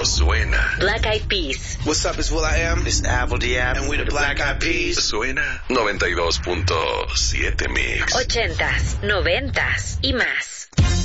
suena. Black Eyed Peas. What's up, it's will.i.am. It's Apple Diab. And we're the Black Eyed Peas. Suena 92.7 Mix. 80s, 90s y más.